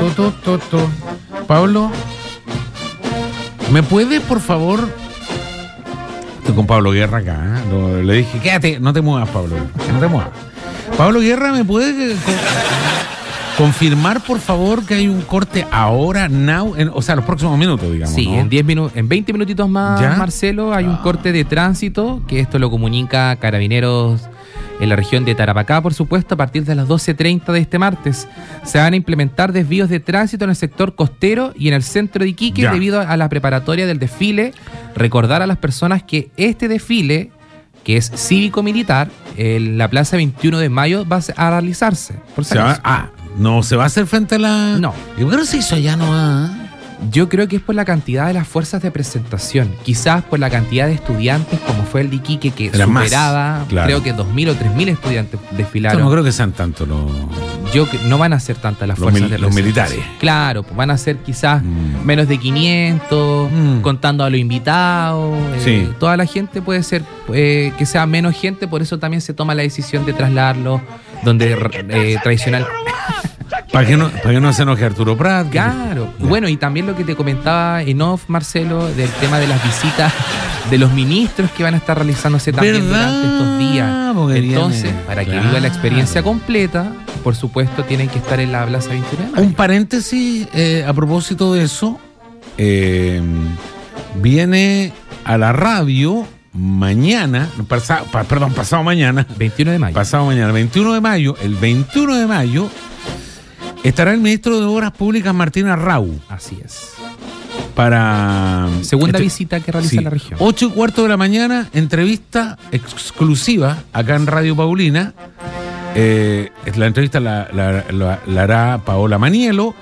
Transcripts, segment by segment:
Pablo, ¿me puedes, por favor? Estoy con Pablo Guerra acá, ¿eh? Le dije, quédate, no te muevas, Pablo, no te muevas. Pablo Guerra, ¿me puede confirmar, por favor, que hay un corte ahora, now, o sea, los próximos minutos, digamos? Sí, ¿no? en 20 minutitos más, ¿ya? Marcelo, hay un corte de tránsito, que esto lo comunica Carabineros en la región de Tarapacá, por supuesto, a partir de las 12:30 de este martes. Se van a implementar desvíos de tránsito en el sector costero y en el centro de Iquique debido a la preparatoria del desfile. Recordar a las personas que este desfile, que es cívico-militar, en la Plaza 21 de Mayo va a realizarse. Por si no se va a hacer frente a la... No. ¿Y por qué no se hizo allá nomás? Yo creo que es por la cantidad de las fuerzas de presentación. Quizás por la cantidad de estudiantes, como fue el de Iquique, que era superaba, más, claro. Creo que 2.000 o 3.000 estudiantes desfilaron. No creo que sean tanto los... No van a ser tantas las fuerzas de los militares. Claro, pues van a ser quizás menos de 500, contando a los invitados. Sí. Toda la gente puede ser que sea menos gente, por eso también se toma la decisión de trasladarlo donde tradicional... Para que no se enoje Arturo Prat. Claro. Bueno, y también lo que te comentaba en off, Marcelo, del tema de las visitas de los ministros que van a estar realizándose también durante estos días. Entonces, para que viva la experiencia completa, por supuesto, tienen que estar en la Plaza 21 de Mayo. Un paréntesis a propósito de eso. Viene a la radio mañana, pasado mañana. 21 de mayo. Pasado mañana, 21 de mayo. El 21 de mayo estará el ministro de Obras Públicas, Martín Arrau. Así es. Para... Segunda visita que realiza la región. 8:15 de la mañana, entrevista exclusiva acá en Radio Paulina. La entrevista la hará Paola Manielo.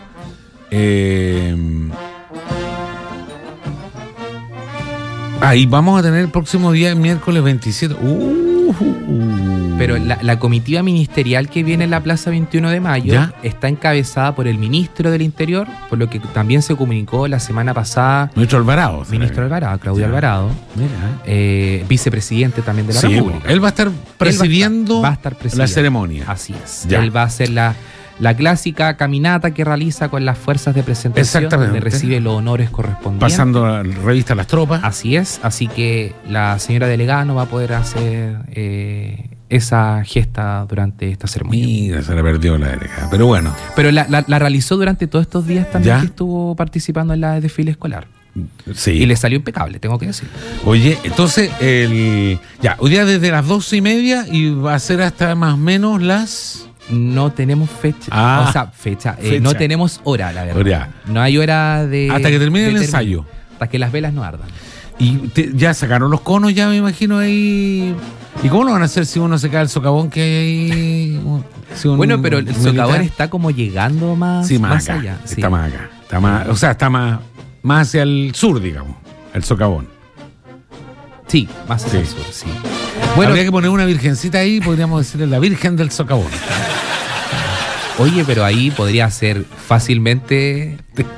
Ahí vamos a tener el próximo día, el miércoles 27. Pero la comitiva ministerial que viene en la Plaza 21 de Mayo está encabezada por el ministro del Interior, por lo que también se comunicó la semana pasada. Ministro Alvarado. Claudio Alvarado. Vicepresidente también de la República. Él va a estar presidiendo la ceremonia. Así es. Él va a hacer la clásica caminata que realiza con las fuerzas de presentación, donde recibe los honores correspondientes. Pasando la revista a las tropas. Así es, así que la señora delegada no va a poder hacer esa gesta durante esta ceremonia. Mira, se la perdió la delegada, pero bueno. Pero la realizó durante todos estos días también, que estuvo participando en la desfile escolar. Sí. Y le salió impecable, tengo que decir. Oye, entonces, hoy día desde las 12:30 y va a ser hasta más o menos las... No tenemos fecha. Fecha. No tenemos hora, la verdad. Hora. No hay hora de... Hasta que termine el ensayo. Hasta que las velas no ardan. Y ya sacaron los conos, ya me imagino ahí. ¿Y cómo lo van a hacer si uno se cae el socavón que hay ahí? Bueno, pero el socavón está como llegando más acá, allá. Está más acá. Está más hacia el sur, digamos, el socavón. Sí, más hacia el sur, sí. Bueno, habría que poner una virgencita ahí, podríamos decirle la Virgen del Socavón. Oye, pero ahí podría ser fácilmente...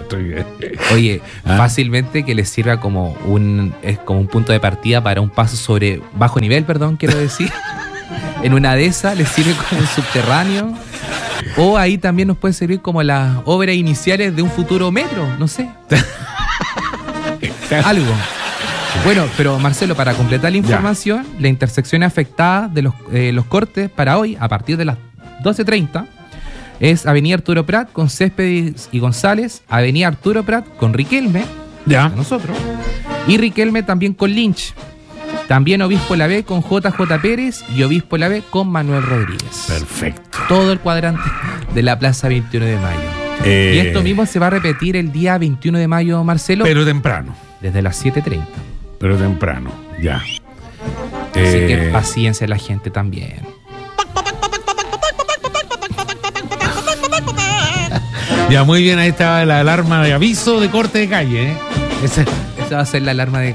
fácilmente que les sirva como un punto de partida para un paso sobre bajo nivel, quiero decir. En una de esas les sirve como un subterráneo. O ahí también nos puede servir como las obras iniciales de un futuro metro, no sé. Algo. Bueno, pero Marcelo, para completar la información, la intersección afectada de los cortes para hoy, a partir de las 12:30, es Avenida Arturo Prat con Céspedes y González, Avenida Arturo Prat con Riquelme, nosotros, y Riquelme también con Lynch. También Obispo La B con JJ Pérez y Obispo La B con Manuel Rodríguez. Perfecto. Todo el cuadrante de la Plaza 21 de Mayo. Y esto mismo se va a repetir el día 21 de mayo, Marcelo. Pero temprano. Desde las 7:30. Pero temprano, ya. Así que paciencia la gente también. Ya, muy bien, ahí estaba la alarma de aviso de corte de calle, Esa va a ser la alarma de...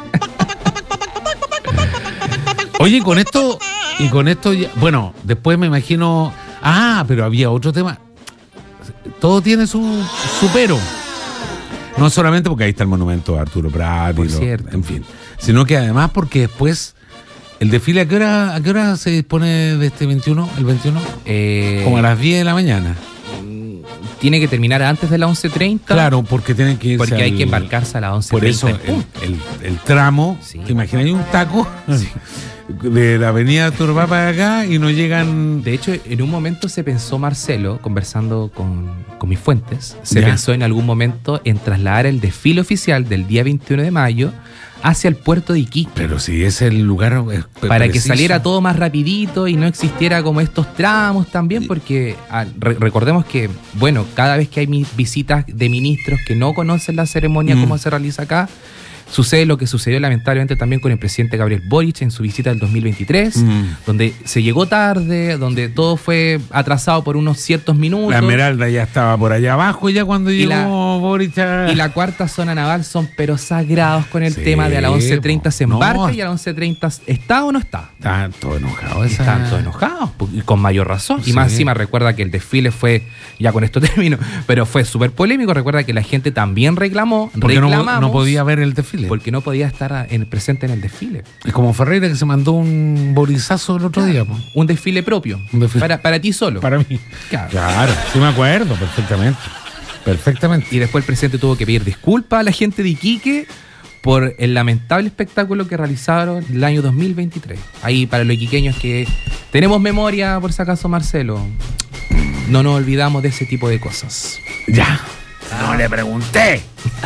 Oye, con esto ya, bueno, después me imagino... pero había otro tema. Todo tiene su pero. No solamente porque ahí está el monumento a Arturo Prat, en fin, sino que además porque después el desfile, ¿a qué hora se dispone de este 21, el 21? Como a las 10 de la mañana. tiene que terminar antes de las 11:30. Claro, porque tienen que irse Porque hay que embarcarse a las 11:30. Por eso el tramo, Sí. ¿te imaginas? Hay un taco de la avenida Turbá para acá y no llegan... De hecho, en un momento se pensó, Marcelo, conversando con mis fuentes, se Ya. pensó en algún momento en trasladar el desfile oficial del día 21 de mayo hacia el puerto de Iquique. Pero si es el lugar Para que preciso. saliera todo más rapidito y no existiera como estos tramos también, porque recordemos que, bueno, cada vez que hay visitas de ministros que no conocen la ceremonia como se realiza acá, sucede lo que sucedió lamentablemente también con el presidente Gabriel Boric en su visita del 2023, donde se llegó tarde, donde todo fue atrasado por unos ciertos minutos. La Esmeralda ya estaba por allá abajo ya cuando Y llegó Boric. Y la cuarta zona naval son pero sagrados con el Sí, tema de a las 11:30 se no. embarca y a las 11:30 ¿está o no está? Están todos enojados. Están todos enojados, y con mayor razón. Y más Sí. encima recuerda que el desfile fue, ya con esto termino, pero fue súper polémico. Recuerda que la gente también reclamó, Porque reclamamos, no podía ver el desfile. porque no podía estar presente en el desfile. Es como Ferreira que se mandó un borizazo el otro día. Po. Un desfile propio, Un desfile. para ti solo. Para mí. Claro. Claro, sí me acuerdo perfectamente. Perfectamente. Y después el presidente tuvo que pedir disculpas a la gente de Iquique por el lamentable espectáculo que realizaron el año 2023. Ahí para los iquiqueños que tenemos memoria, por si acaso, Marcelo, no nos olvidamos de ese tipo de cosas. Ya. No le pregunté.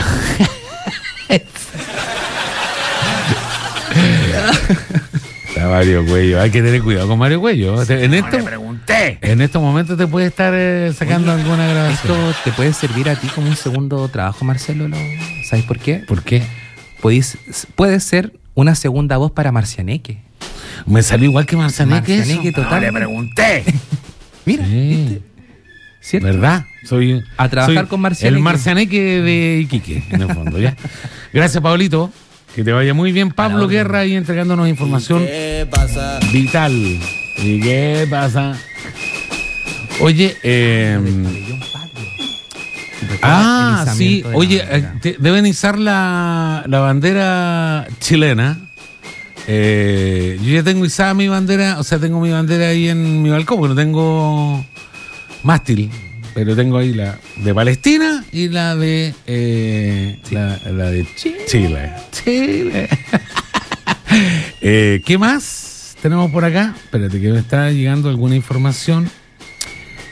Está Mario Cuello. Hay que tener cuidado con Mario Cuello. Le pregunté. En estos momentos te puede estar sacando alguna grabación. Esto te puede servir a ti como un segundo trabajo, Marcelo. ¿Sabes por qué? ¿Por qué? Puede ser una segunda voz para Marcianeque. Me salió igual que Marcianeque. Marcianeque, eso. total. No le pregunté. Mira, Sí. ¿cierto? ¿Verdad? Soy A trabajar soy con Marcianeque. El Marcianeque de Iquique, en el fondo, ¿ya? Gracias, Pablito. Que te vaya muy bien, Pablo orden. Guerra, ahí entregándonos información vital. ¿Y qué pasa? Oye, sí. Oye, deben izar la bandera chilena. Yo ya tengo izada mi bandera, o sea, tengo mi bandera ahí en mi balcón, porque no tengo mástil, pero tengo ahí la de Palestina y la de la de Chile. ¿Qué más tenemos por acá? Espérate que me está llegando alguna información.